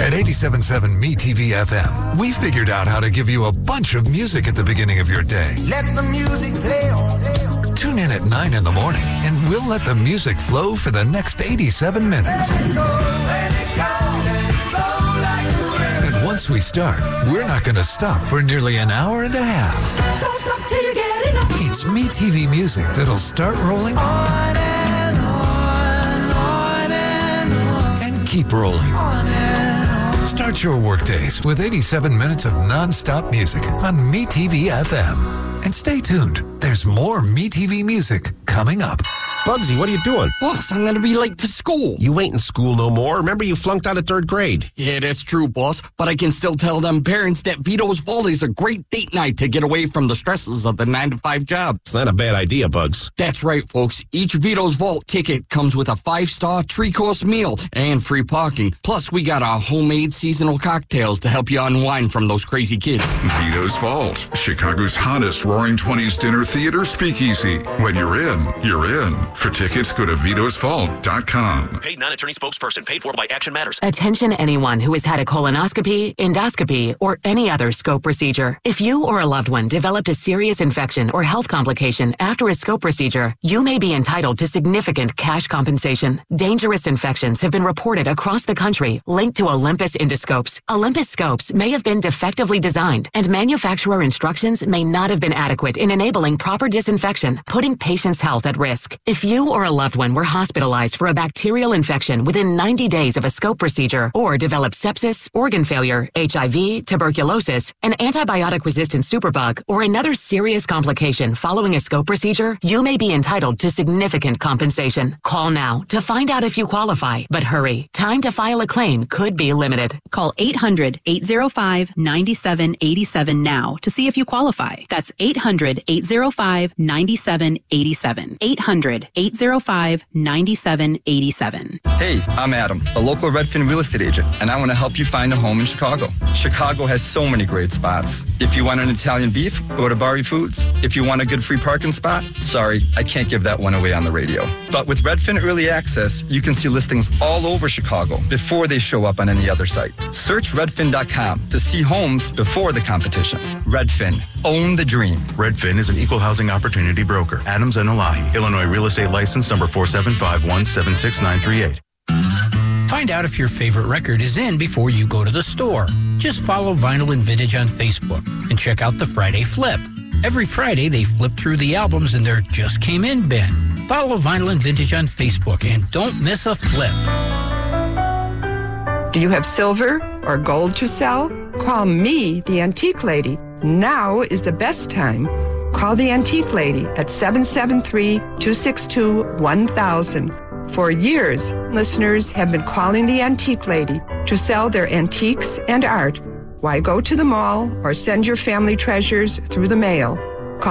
At 87.7 MeTV FM, we figured out how to give you a bunch of music at the beginning of your day. Let the music play on. Tune in at 9 in the morning, and we'll let the music flow for the next 87 minutes. And once we start, we're not going to stop for nearly an hour and a half. Don't stop till you get enough. It's MeTV music that'll start rolling On and on and on. and keep rolling. Start your workdays with 87 minutes of non-stop music on MeTV FM. And stay tuned. There's more MeTV music coming up. Bugsy, what are you doing? Boss, I'm gonna be late for school. You ain't in school no more. Remember you flunked out of 3rd grade. Yeah, that's true, boss. But I can still tell them parents that Vito's Vault is a great date night to get away from the stresses of the 9-to-5 job. It's not a bad idea, Bugs. That's right, folks. Each Vito's Vault ticket comes with a 5-star 3-course meal and free parking. Plus, we got our homemade seasonal cocktails to help you unwind from those crazy kids. Vito's Vault, Chicago's hottest Roaring 20s dinner theater speakeasy. When you're in. For tickets, go to vitosvault.com. Paid non-attorney spokesperson paid for by Action Matters. Attention anyone who has had a colonoscopy, endoscopy, or any other scope procedure. If you or a loved one developed a serious infection or health complication after a scope procedure, you may be entitled to significant cash compensation. Dangerous infections have been reported across the country linked to Olympus endoscopes. Olympus scopes may have been defectively designed, and manufacturer instructions may not have been adequate in enabling proper disinfection, putting patients' health at risk. If you or a loved one were hospitalized for a bacterial infection within 90 days of a scope procedure or developed sepsis, organ failure, HIV, tuberculosis, an antibiotic-resistant superbug, or another serious complication following a scope procedure, you may be entitled to significant compensation. Call now to find out if you qualify. But hurry, time to file a claim could be limited. Call 800-805-9787 now to see if you qualify. That's 800-805-9787. 800-805-9787. Hey, I'm Adam, a local Redfin real estate agent, and I want to help you find a home in Chicago. Chicago has so many great spots. If you want an Italian beef, go to Bari Foods. If you want a good free parking spot, sorry, I can't give that one away on the radio. But with Redfin Early Access, you can see listings all over Chicago before they show up on any other site. Search redfin.com to see homes before the competition. Redfin, own the dream. Redfin is an equal housing opportunity broker. Adams and Elahi, Illinois Real Estate License number 475176938. Find out if your favorite record is in before you go to the store. Just follow Vinyl and Vintage on Facebook and check out the Friday Flip. Every Friday, they flip through the albums in their Just Came In bin. Follow Vinyl and Vintage on Facebook and don't miss a flip. Do you have silver or gold to sell? Call me, the Antique Lady. Now is the best time. Call the Antique Lady at 773-262-1000. For years, listeners have been calling the Antique Lady to sell their antiques and art. Why go to the mall or send your family treasures through the mail? Call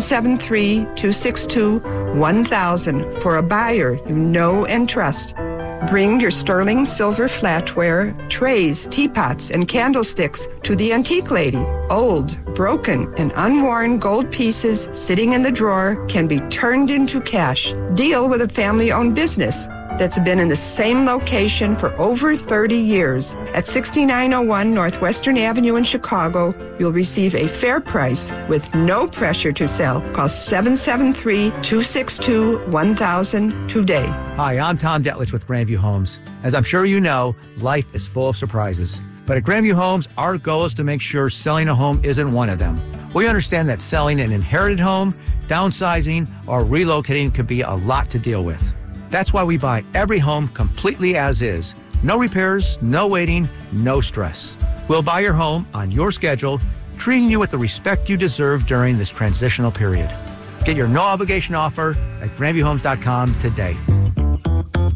773-262-1000 for a buyer you know and trust. Bring your sterling silver flatware, trays, teapots, and candlesticks to the Antique Lady. Old, broken, and unworn gold pieces sitting in the drawer can be turned into cash. Deal with a family-owned business that's been in the same location for over 30 years. At 6901 Northwestern Avenue in Chicago, you'll receive a fair price with no pressure to sell. Call 773-262-1000 today. Hi, I'm Tom Detlich with Grandview Homes. As I'm sure you know, life is full of surprises. But at Grandview Homes, our goal is to make sure selling a home isn't one of them. We understand that selling an inherited home, downsizing, or relocating could be a lot to deal with. That's why we buy every home completely as is. No repairs, no waiting, no stress. We'll buy your home on your schedule, treating you with the respect you deserve during this transitional period. Get your no-obligation offer at GrandviewHomes.com today.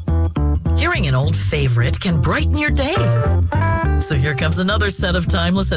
Hearing an old favorite can brighten your day. So here comes another set of timeless and